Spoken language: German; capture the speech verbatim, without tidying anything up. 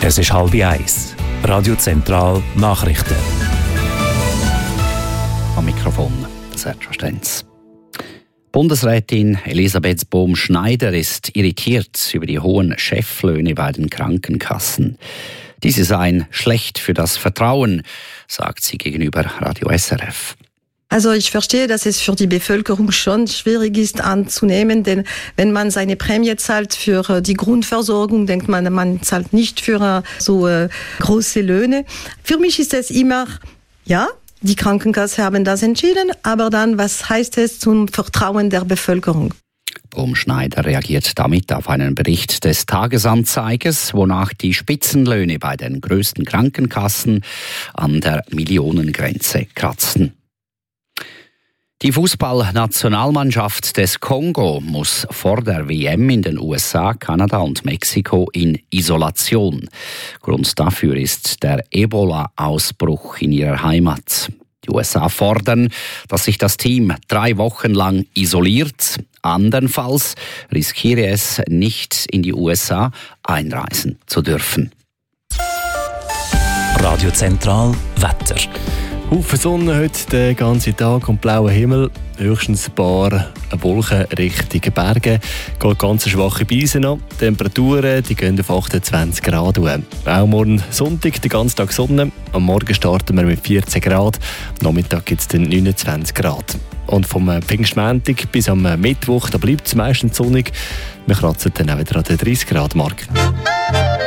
Es ist halb eins. Radio Zentral Nachrichten. Am Mikrofon Sergio Stenz. Bundesrätin Elisabeth Bohm-Schneider ist irritiert über die hohen Cheflöhne bei den Krankenkassen. Diese seien schlecht für das Vertrauen, sagt sie gegenüber Radio S R F. Also ich verstehe, dass es für die Bevölkerung schon schwierig ist anzunehmen, denn wenn man seine Prämie zahlt für die Grundversorgung, denkt man, man zahlt nicht für so äh, große Löhne. Für mich ist es immer, ja, die Krankenkassen haben das entschieden, aber dann, was heißt es zum Vertrauen der Bevölkerung? Bohm-Schneider reagiert damit auf einen Bericht des Tagesanzeigers, wonach die Spitzenlöhne bei den größten Krankenkassen an der Millionengrenze kratzten. Die Fußballnationalmannschaft des Kongo muss vor der W M in den U S A, Kanada und Mexiko in Isolation. Grund dafür ist der Ebola-Ausbruch in ihrer Heimat. Die U S A fordern, dass sich das Team drei Wochen lang isoliert. Andernfalls riskiere es nicht, in die U S A einreisen zu dürfen. Radio Zentral Wetter. Haufen Sonne heute den ganzen Tag und blauer Himmel. Höchstens ein paar Wolken Richtung Berge. Geht ganz schwache Beise noch. Die Temperaturen die gehen auf achtundzwanzig Grad. Auch morgen Sonntag, den ganzen Tag Sonne. Am Morgen starten wir mit vierzehn Grad. Am Nachmittag gibt es dann neunundzwanzig Grad. Und vom Pfingstmontag bis am Mittwoch, da bleibt es meistens sonnig. Wir kratzen dann auch wieder an der dreißig Grad Marke.